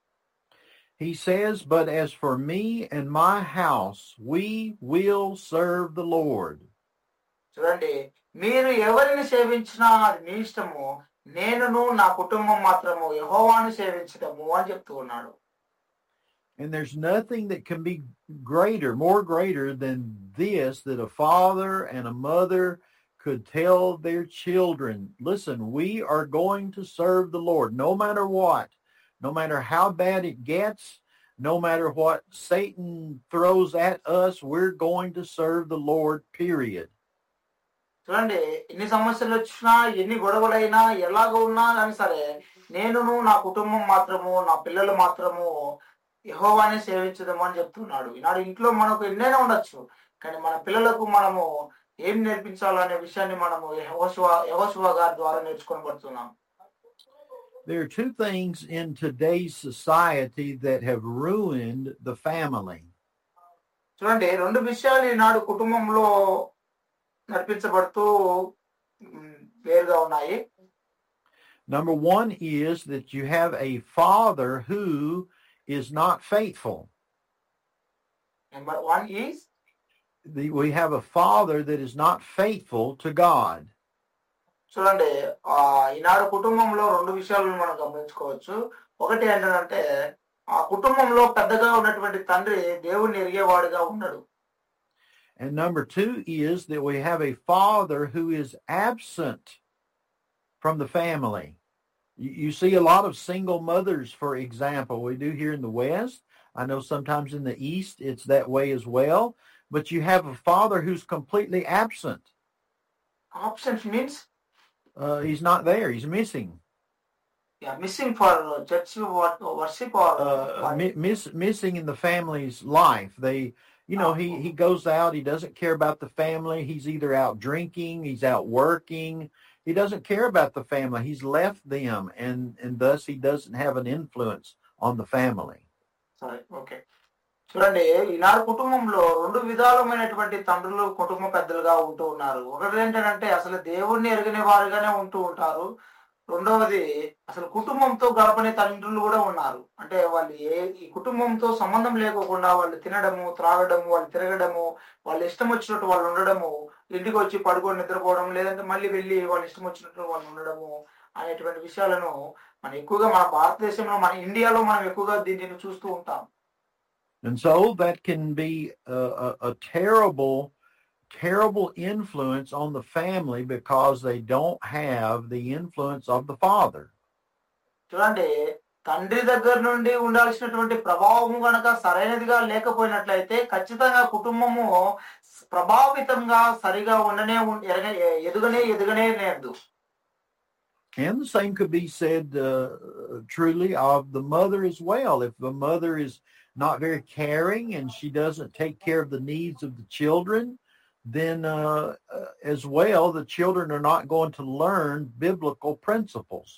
He says, "But as for me and my house, we will serve the Lord." చూడండి, మీరు ఎవరిని సేవించినా అది మీ ఇష్టము, నేనును నా కుటుంబం మాత్రము యెహోవాను సేవించడము అని చెప్తూ ఉన్నాడు. And there's nothing that can be greater, more greater than this, that a father and a mother could tell their children, listen, we are going to serve the Lord no matter what, no matter how bad it gets, no matter what Satan throws at us, we're going to serve the Lord, period. చూడండి, ఎన్ని సమస్యలు వచ్చినా, ఎన్ని గొడవలైనా, ఎలాగో ఉన్నా కానీ సరే, నేనును నా కుటుంబం మాత్రము, నా పిల్లలు మాత్రము యెహోవాని సేవించదము అని చెప్తున్నాడు. ఈనాడు ఇంట్లో మనకు ఎన్నైనా ఉండొచ్చు, కానీ మన పిల్లలకు మనము ఏం నేర్పించాలో అనే విషయాన్ని మనము యెహోషువ యెహోషువ గారి ద్వారా నేర్చుకొని పడుతున్నాం. There are two things in today's society that have ruined the family. చూడండి, రెండు విషయాలు ఈనాడు కుటుంబంలో నడిపించబడుతూ వేరుగా ఉన్నాయి. Number one is that you have a father who is not faithful. Number one is the, we have a father that is not faithful to God. చూడండి, ఆ ఈనాడు కుటుంబంలో రెండు విషయాలను మనం గమనించుకోవచ్చు. ఒకటి ఏంటంటే, ఆ కుటుంబంలో పెద్దగా ఉన్నటువంటి తండ్రి దేవుణ్ణి ఎరిగేవాడుగా ఉన్నాడు. And number two is that we have a father who is absent from the family. You, you see a lot of single mothers, for example. We do here in the West. I know sometimes in the East it's that way as well. But you have a father who's completely absent. Absent means? Uh, he's not there. He's missing. Yeah, missing for church worship or uh, mi- miss, missing in the family's life. They, you know, he, he goes out. He doesn't care about the family. He's either out drinking. He's out working. He doesn't care about the family. He's left them, and, and thus he doesn't have an influence on the family. Sorry, okay. చూడండి, ఈనాడు కుటుంబంలో రెండు విధాలమైనటువంటి తండ్రులు కుటుంబ పెద్దలుగా ఉంటూ ఉన్నారు. ఒకటి ఏంటంటే అసలు దేవుణ్ణి ఎరగని వారుగానే ఉంటూ ఉంటారు. రెండవది అసలు కుటుంబంతో గడపని తండ్రులు కూడా ఉన్నారు. అంటే వాళ్ళు ఏ ఈ కుటుంబంతో సంబంధం లేకోకుండా వాళ్ళు తినడము, త్రాగడము, వాళ్ళు తిరగడము, వాళ్ళు ఇష్టం వచ్చినట్టు వాళ్ళు ఉండడము, ఇంటికి వచ్చి పడుకొని నిద్రపోవడం, లేదంటే మళ్ళీ వెళ్ళి వాళ్ళు ఇష్టం వచ్చినట్టు వాళ్ళు ఉండడము అనేటువంటి విషయాలను మనం ఎక్కువగా మన భారతదేశంలో, మన ఇండియాలో మనం ఎక్కువగా దీనిని చూస్తూ ఉంటాం. And so that can be a, a, a terrible, terrible influence on the family because they don't have the influence of the father. చూడండి, తండ్రి దగ్గర నుండి ఉండాల్సినటువంటి ప్రభావం గనక సరైనదిగా లేకపోయినట్లయితే ఖచ్చితంగా కుటుంబము ప్రభావితంగా సరిగా ఉండనే ఎదుగనే ఎదుగనే లేదు. And the same could be said uh, truly of the mother as well. If the mother is not very caring and she doesn't take care of the needs of the children, then uh, uh, as well, the children are not going to learn biblical principles.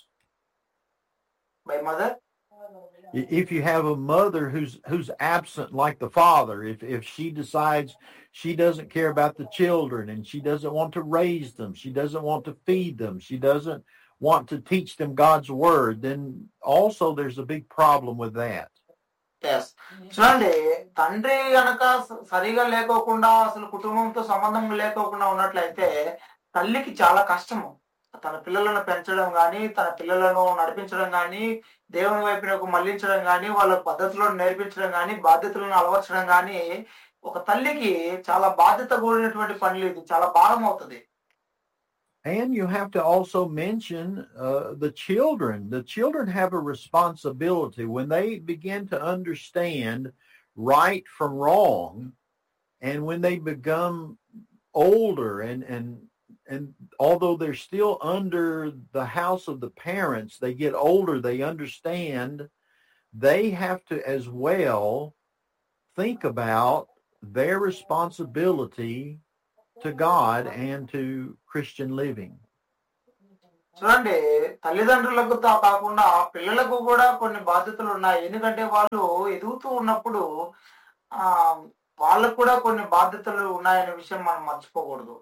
My mother? If you have a mother who's who's absent like the father, if, if she decides she doesn't care about the children and she doesn't want to raise them, she doesn't want to feed them, she doesn't want to teach them God's word, then also there's a big problem with that. Yes. చూడండి, తండ్రి కనుక సరిగా లేకోకుండా అసలు కుటుంబంతో సంబంధం లేకోకుండా ఉన్నట్లయితే తల్లికి చాలా కష్టము. తన పిల్లలను పెంచడం కానీ, తన పిల్లలను నడిపించడం కానీ, దేవుని వైపునకు మళ్లించడం కానీ, వాళ్ళ పద్ధతులను నేర్పించడం కానీ, బాధ్యతలను అలవర్చడం కానీ ఒక తల్లికి చాలా బాధ్యత కూడినటువంటి పనులు. ఇది చాలా భారం అవుతుంది. And you have to also mention uh, the children. The children have a responsibility when they begin to understand right from wrong, and when they become older, and and and although they're still under the house of the parents, they get older, they understand they have to as well think about their responsibility to God and to Christian living. చూడండి, తల్లిదండ్రులకు తా కాకుండా పిల్లలకు కూడా కొన్ని బాధ్యతలు ఉన్నాయి. ఎందుకంటే వాళ్ళు ఎదుగుతూ ఉన్నప్పుడు ఆ వాళ్ళకు కూడా కొన్ని బాధ్యతలు ఉన్నాయనే విషయం మనం మర్చిపోకూడదు.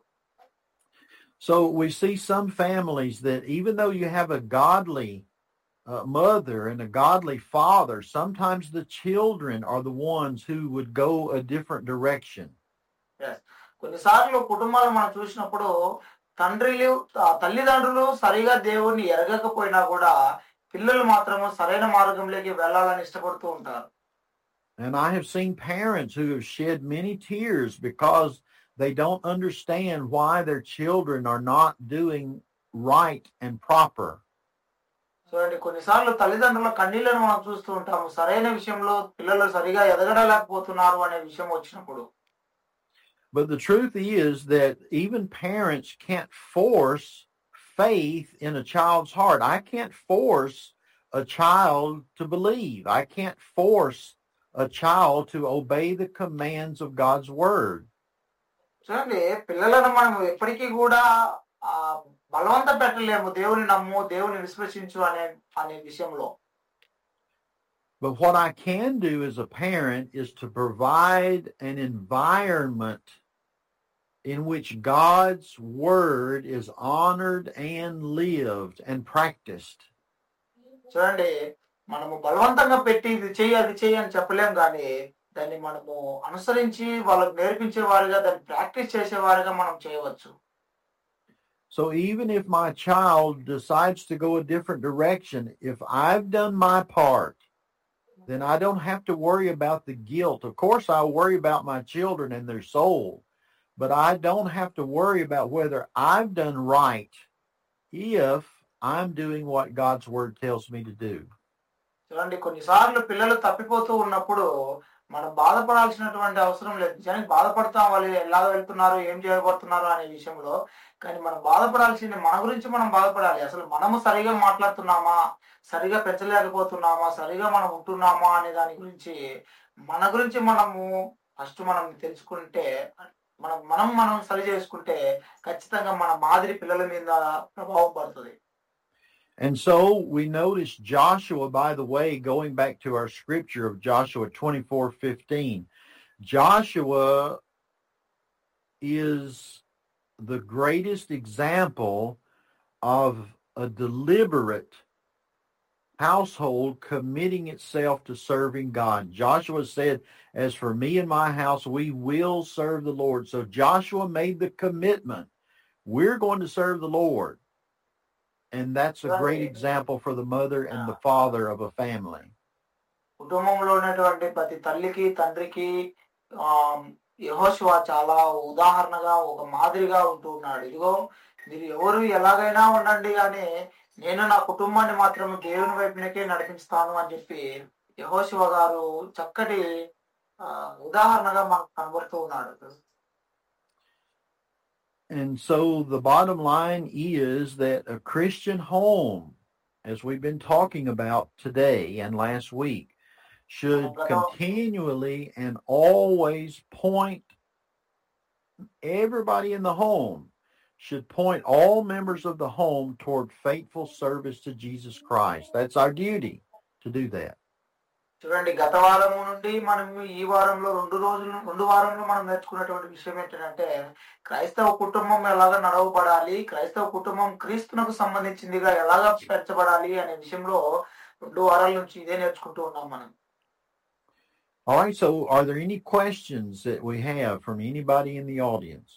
So we see some families that even though you have a godly uh, mother and a godly father, sometimes the children are the ones who would go a different direction. Yes. కొన్నిసార్లు కుటుంబాలు మనం చూసినప్పుడు తండ్రులు తల్లిదండ్రులు సరిగా దేవుణ్ణి ఎరగకపోయినా కూడా పిల్లలు మాత్రము సరైన మార్గంలోకి వెళ్ళాలని ఇష్టపడుతూ ఉంటారు. And I have seen parents who have shed many tears because they don't understand why their children are not doing right and proper. చూడండి, కొన్నిసార్లు తల్లిదండ్రుల కన్నీళ్లను మనం చూస్తూ ఉంటాము. సరైన విషయంలో పిల్లలు సరిగా ఎదగడలేకపోతున్నారు అనే విషయం వచ్చినప్పుడు. But the truth is that even parents can't force faith in a child's heart. I can't force a child to believe. I can't force a child to obey the commands of God's word. చూడండి, పిల్లలను మనం ఎప్పటికీ కూడా ఆ బలవంతం పెట్టలేము. దేవుని నమ్ము, దేవుని విశ్వసించు అనే అనే విషయంలో. But what I can do as a parent is to provide an environment in which God's word is honored and lived and practiced. చూడండి, మనము బలవంతంగా పెట్టి ఇది చెయ్యి అది చెయ్యి అని చెప్పలేం, కానీ దాన్ని మనము అనుసరించి వాళ్ళకు నేర్పించే వారిగా దాన్ని ప్రాక్టీస్ చేసేవారిగా మనం చేయవచ్చు. So even if my child decides to go a different direction, if I've done my part, then I don't have to worry about the guilt. Of course, I'll worry about my children and their soul, but I don't have to worry about whether I've done right if I'm doing what God's word tells me to do. చూడండి, కొన్నిసార్లు పిల్లలు తప్పిపోతూ ఉన్నప్పుడు మనం బాధపడాల్సినటువంటి అవసరం లేదు. నిజానికి బాధపడతాం వాళ్ళు ఎలా వెళ్తున్నారు, ఏం చేయబడుతున్నారు అనే విషయంలో. కానీ మనం బాధపడాల్సింది మన గురించి మనం బాధపడాలి. అసలు మనము సరిగా మాట్లాడుతున్నామా, సరిగా పెంచలేకపోతున్నామా, సరిగా మనం ఉంటున్నామా అనే దాని గురించి మన గురించి మనము ఫస్ట్ మనం తెలుసుకుంటే, మనం మనం మనం సరి చేసుకుంటే ఖచ్చితంగా మన మాదిరి పిల్లల మీద ప్రభావం పడుతుంది. And so we notice Joshua, by the way, going back to our scripture of Joshua twenty-four fifteen, Joshua is the greatest example of a deliberate household committing itself to serving God. Joshua said, as for me and my house, we will serve the Lord. So Joshua made the commitment. We're going to serve the Lord. And that's a great example for the mother and the father of a family. కుటుంబంలో ఉన్నటువంటి ప్రతి తల్లికి తండ్రికి యెహోషువ చాలా ఉదాహరణగా ఒక మాదిరిగా ఉంటూ ఉన్నాడు. ఇదిగో మీరు ఎవరు ఎలాగైనా ఉండండి కానీ నేను నా కుటుంబాన్ని మాత్రం దేవుని వైపునకే నడిపిస్తాను అని చెప్పి యెహోషువ గారు చక్కటి ఉదాహరణగా మనకు కనబడుతూ ఉన్నాడు. And so the bottom line is that a Christian home, as we've been talking about today and last week, should continually and always point, everybody in the home should point all members of the home toward faithful service to Jesus Christ. That's our duty to do that. చూడండి, గత వారము నుండి మనం ఈ వారంలో రెండు రోజులు రెండు వారంలో మనం నేర్చుకున్నటువంటి విషయం ఏంటంటే క్రైస్తవ కుటుంబం ఎలాగా నడవబడాలి, క్రైస్తవ కుటుంబం క్రీస్తునకు సంబంధించిందిగా ఎలాగా పెంచబడాలి అనే విషయంలో రెండు వారాల నుంచి ఇదే నేర్చుకుంటూ ఉన్నాం మనం. All right, so are there any questions that we have from anybody in the audience?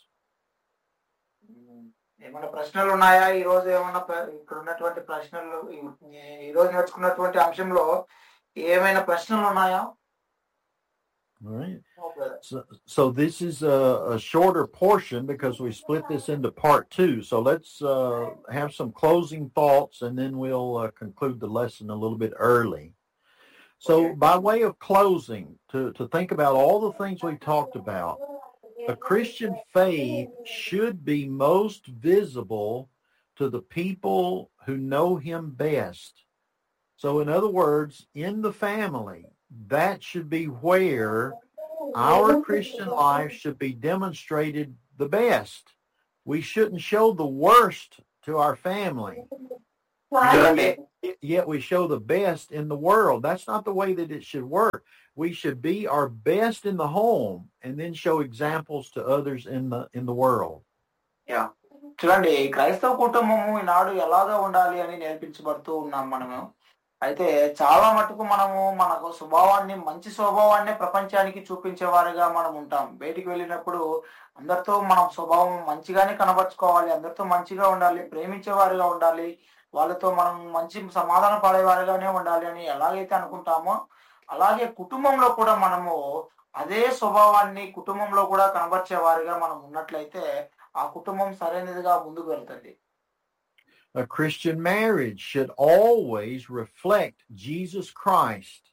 ఏమైనా ప్రశ్నలు ఉన్నాయా? ఈ రోజు ఏమైనా ఇక్కడ ఉన్నటువంటి ప్రశ్నలు ఈ రోజు నేర్చుకున్నటువంటి అంశంలో ఏమైనా ప్రశ్నలు ఉన్నాయా? All right. So, so this is a, a shorter portion because we split this into part two. So let's uh, have some closing thoughts and then we'll uh, conclude the lesson a little bit early. So okay. By way of closing, to, to think about all the things we talked about, a Christian faith should be most visible to the people who know him best. So in other words, in the family, that should be where our Christian life should be demonstrated the best. We shouldn't show the worst to our family. చూడండి Yet we show the best in the world. That's not the way that it should work. We should be our best in the home and then show examples to others in the in the world. Yeah చూడండి క్రైస్తవ కుటుంబము ఈనాడు ఎలాగా ఉండాలి అని నేర్పించబడుతూ ఉన్నాం మనము. అయితే చాలా మటుకు మనము మనకు స్వభావాన్ని మంచి స్వభావాన్ని ప్రపంచానికి చూపించేవారుగా మనం ఉంటాం. బయటికి వెళ్ళినప్పుడు అందరితో మనం స్వభావం మంచిగానే కనబరుచుకోవాలి, అందరితో మంచిగా ఉండాలి, ప్రేమించేవారుగా ఉండాలి, వాళ్ళతో మనం మంచి సమాధానం పడేవారుగానే ఉండాలి అని ఎలాగైతే అనుకుంటామో అలాగే కుటుంబంలో కూడా మనము అదే స్వభావాన్ని కుటుంబంలో కూడా కనబర్చేవారుగా మనం ఉన్నట్లయితే ఆ కుటుంబం సరైనదిగా ముందుకు వెళ్తుంది. A Christian marriage should always reflect Jesus Christ.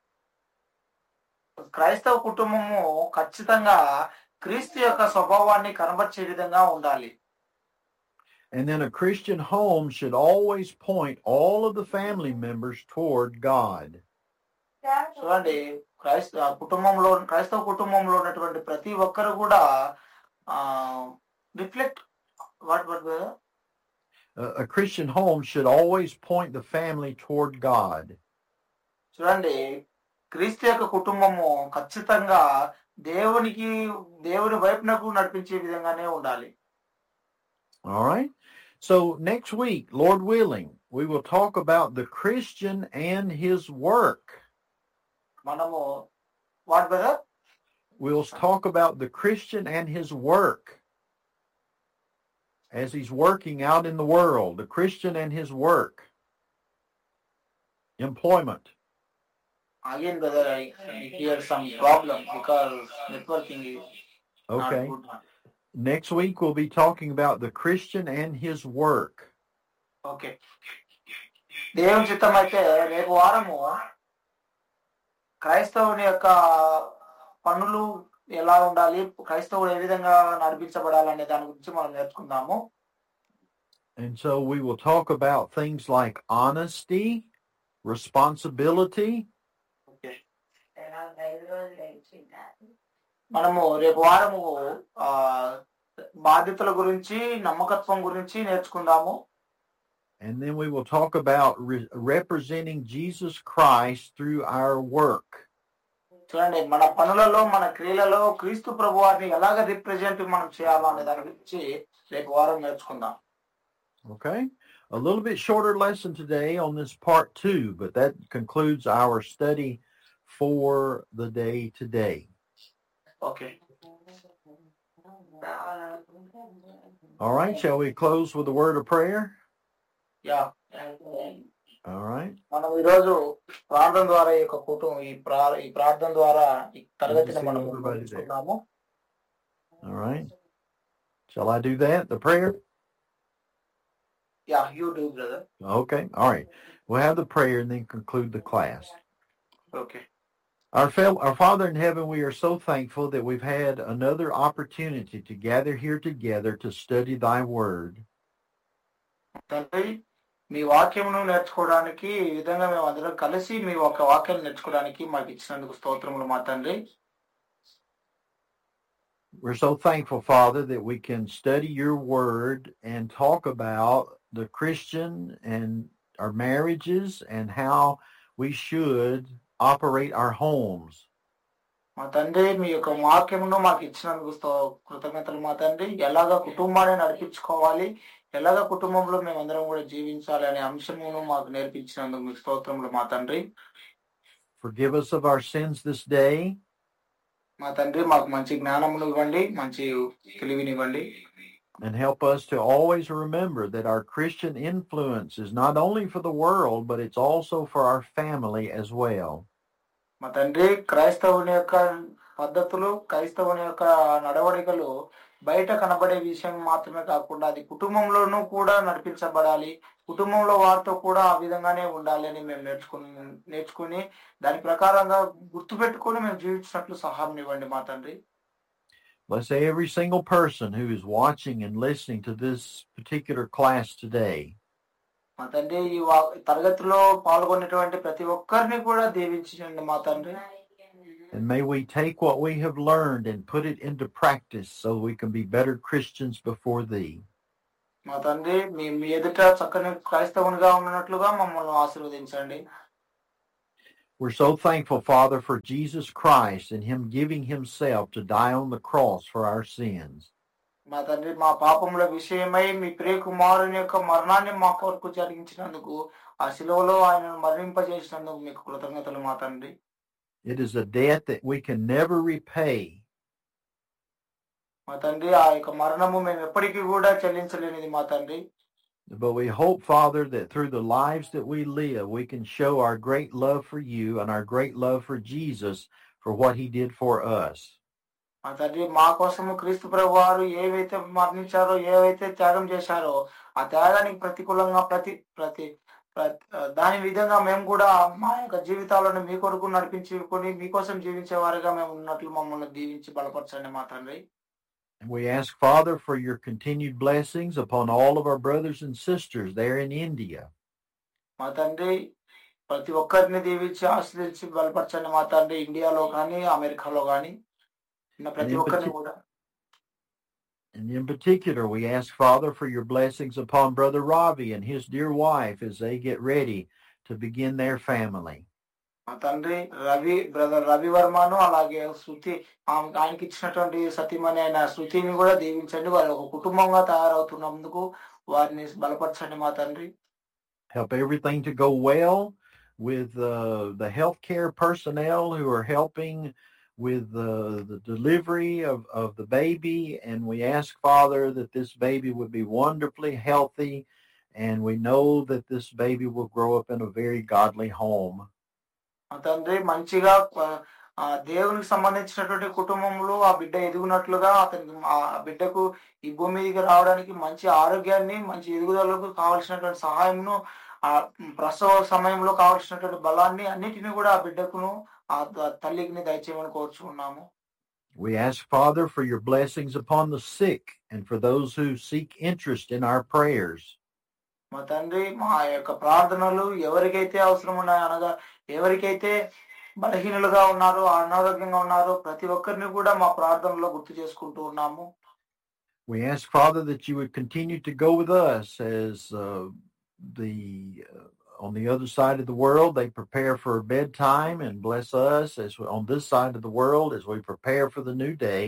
క్రైస్తవ కుటుంబము ఖచ్చితంగా క్రీస్తు యొక్క స్వభావాన్ని కనబర్చే విధంగా ఉండాలి. And then a Christian home should always point all of the family members toward God. చూడండి క్రైస్తవ కుటుంబంలో క్రైస్తవ కుటుంబంలో ఉన్నటువంటి ప్రతి ఒక్కరు కూడా ఆ reflect what what A Christian home should always point the family toward God. చూడండి క్రీస్తు యొక్క కుటుంబము ఖచ్చితంగా దేవునికి దేవుని వైపునకు నడిపించే విధంగానే ఉండాలి. All right. So next week, Lord willing, we will talk about the Christian and his work. మనము what brother We'll talk about the Christian and his work as he's working out in the world, the Christian and his work. Employment. Again, brother, I, I hear some problem because networking is Okay. not good. Next week, we'll be talking about the Christian and his work. Okay దేవుని చిత్తం అయితే రేపు వారము క్రైస్తవుని యొక్క పనులు ఎలా ఉండాలి, క్రైస్తవుడు ఏ విధంగా నడిపించబడాలనే దాని గురించి మనం నేర్చుకుందాము. And so we will talk about things like honesty, responsibility. మనము రేపు వారము ఆ బాధ్యతల గురించి నమ్మకత్వం గురించి నేర్చుకుందాము. And then we will talk about re- representing Jesus Christ through our work. చూడండి మన పనులలో మన క్రియలలో క్రీస్తు ప్రభువారిని ఎలాగ రిప్రజెంట్ మనం చేయాలో అనే దాని గురించి రేపు వారం నేర్చుకుందాం. Okay? A little bit shorter lesson today on this part two, but that concludes our study for the day today. Okay. All right, shall we close with a word of prayer? Yeah. All right. మనం ఈరోజు ప్రార్థన ద్వారా ఈ యొక్క కుటుంబం ఈ ప్రా ఈ ప్రార్థన ద్వారా ఈ తరగతిని మనం ముగించుకున్నాము. All right. Shall I do that, the prayer? Yeah, you do, brother. Okay. All right. We'll have the prayer and then conclude the class. Okay. Our, fel- our Father in heaven, we are so thankful that we've had another opportunity to gather here together to study thy word. తండ్రి మీ వాక్యమును నేర్చుకోవడానికి ఈ విధంగా మేము అందరం కలిసి మీ ఒక వాక్యాన్ని నేర్చుకోవడానికి మాకు ఇచ్చినందుకు స్తోత్రములు మా తండ్రి. We're so thankful, Father, that we can study your word and talk about the Christian and our marriages and how we should operate our homes. మా తండ్రి మీ యొక్క వాక్యమును మాకు ఇచ్చినందుకు కృతజ్ఞతలు మా తండ్రి. ఎలాగ కుటుంబాన్ని నడిపించుకోవాలి, ఎలాగ కుటుంబంలో మేమందరం కూడా జీవించాలి అనే అంశమును మాకు నేర్పించినందుకు మీకు స్తోత్రములు మా తండ్రి. Forgive us of our sins this day. మా తండ్రి మాకు మంచి జ్ఞానమును ఇవ్వండి, మంచి తెలివినివ్వండి. And help us to always remember that our Christian influence is not only for the world, but it's also for our family as well. మా తండ్రి క్రైస్తవుని యొక్క పద్ధతులు, క్రైస్తవుని యొక్క నడవడికలు బయట కనబడే విషయం మాత్రమే కాకుండా అది కుటుంబంలోనూ కూడా నడిపించబడాలి, కుటుంబంలో వారితో కూడా ఆ విధంగానే ఉండాలి అని మేము నేర్చుకుని నేర్చుకుని దాని ప్రకారంగా గుర్తుపెట్టుకుని మేము జీవించినట్లు సహాయం ఇవ్వండి మా తండ్రి. Let's say every single person who is watching and listening to this particular class today. మా తండ్రి ఈ తరగతిలో పాల్గొనేటువంటి ప్రతి ఒక్కరిని కూడా దీవించండి మా తండ్రి. And may we take what we have learned and put it into practice so we can be better Christians before thee. మా తండ్రి మీ మీ ఎదుట చక్కని క్రైస్తవునిగా ఉన్నట్లుగా మమ్మల్ని ఆశీర్వదించండి. We're so thankful, Father, for Jesus Christ and him giving himself to die on the cross for our sins. మా తండ్రి మా పాపముల విషయమై మీ ప్రియ కుమారుని యొక్క మరణాన్ని మా కొరకు జరిగించినందుకు, ఆ శిలువలో ఆయనను మరణింపజేసినందుకు మీకు కృతజ్ఞతలు మా తండ్రి. It is a debt that we can never repay. మా తండ్రి ఆ యొక్క మరణము మేము ఎప్పటికీ కూడా చెల్లించలేనిది మా తండ్రి. But we hope, Father, that through the lives that we live, we can show our great love for you and our great love for Jesus for what he did for us. మా తండ్రి మా కోసము క్రీస్తు ప్రభు వారు ఏవైతే మరణించారో, ఏవైతే త్యాగం చేశారో, ఆ త్యాగానికి ప్రతికూలంగా ప్రతి ప్రతి దాని విధంగా మేము కూడా మా యొక్క జీవితాలను మీ కొరకు నడిపించుకొని మీకోసం జీవించే వారిగా మేము ఉన్నట్లు మమ్మల్ని దీవించి బలపరచండి మా తండ్రి. We ask, Father, for your continued blessings upon all of our brothers and sisters there in India. మా తండ్రి ప్రతి ఒక్కరిని దీవించి ఆశీర్వదించి బలపరచండి మా తండ్రి. ఇండియాలో కానీ అమెరికాలో కానీ ప్రతి ఒక్కరిని కూడా. And in particular, we ask, Father, for your blessings upon Brother Ravi and his dear wife as they get ready to begin their family. మా తండ్రి రవి బ్రదర్ రవి వర్మను అలాగే శృతి ఆయనకి ఇచ్చినటువంటి సతీమణి అయిన శృతిని కూడా దీవించండి. వాళ్ళు ఒక కుటుంబంగా తయారవుతున్నందుకు వారిని బలపరచండి మా తండ్రి. Help everything to go well with uh, the healthcare personnel who are helping with uh, the delivery of, of the baby. And we ask, Father, that this baby would be wonderfully healthy. And we know that this baby will grow up in a very godly home. తండ్రి మంచిగా దేవునికి సంబంధించినటువంటి కుటుంబంలో ఆ బిడ్డ ఎదుగునట్లుగా అతనికి ఆ బిడ్డకు ఈ భూమి మీదకి రావడానికి మంచి ఆరోగ్యాన్ని, మంచి ఎదుగుదలకు కావాల్సినటువంటి సహాయంను, ఆ ప్రసవ సమయంలో కావాల్సినటువంటి బలాన్ని అన్నిటినీ కూడా ఆ బిడ్డకును ఆ తల్లికి దయచేయమని కోరుచున్నాము. We ask, Father, for your blessings upon the sick and for those who seek interest in our prayers. మా తండ్రి మా యొక్క ప్రార్థనలు ఎవరికైతే అవసరం ఉన్నాయో, అనగా ఎవరికైతే బలహీనులుగా ఉన్నారో, అనారోగ్యంగా ఉన్నారో ప్రతి ఒక్కరిని కూడా మా ప్రార్థనలో గుర్తు చేసుకుంటూ ఉన్నాము. We ask, Father, that you would continue to go with us as uh, the uh, on the other side of the world they prepare for bedtime, and bless us as we, on this side of the world as we prepare for the new day.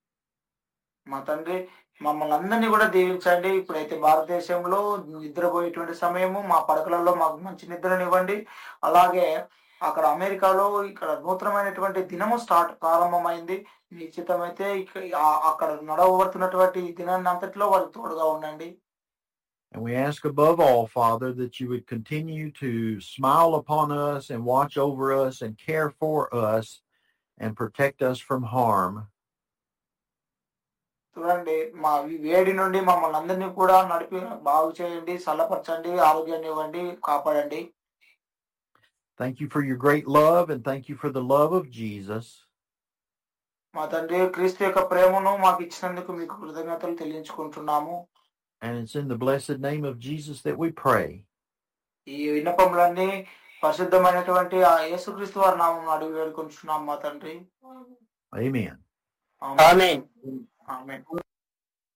మా తండ్రి మమ్మల్ని అందరినీ కూడా దీవించండి. ఇప్పుడైతే భారతదేశంలో నిద్రపోయేటువంటి సమయము, మా పడకలలో మాకు మంచి నిద్రనివ్వండి. అలాగే అక్కడ అమెరికాలో ఇక్కడ నూతనమైనటువంటి దినము స్టార్ట్ ప్రారంభమైంది. నిశ్చితమైతే అక్కడ నడవబడుతున్నటువంటి దినాన్ని అంతట్లో వారికి తోడుగా ఉండండి. And we ask above all, Father, that you would continue to smile upon us and watch over us and care for us and protect us from harm. చూడండి, మా వేడి నుండి మమ్మల్ని అందరినీ కూడా నడిపి బాగు చేయండి, సలపరచండి, ఆరోగ్యాన్ని ఇవ్వండి, కాపాడండి. Thank you for your great love and thank you for the love of Jesus. మా తండ్రి క్రీస్తు యొక్క ప్రేమను మాకు ఇచ్చినందుకు మీకు కృతజ్ఞతలు తెలియజేసుకుంటున్నాము. And it's in the blessed name of Jesus that we pray. ఈ విన్నపములన్నీ పరిశుద్ధమైనటువంటి ఆ యేసుక్రీస్తు వారి నామమున అడిగి వేడుకొంటున్నాము మా తండ్రి. Amen. ఆమేన్. ఆమేన్.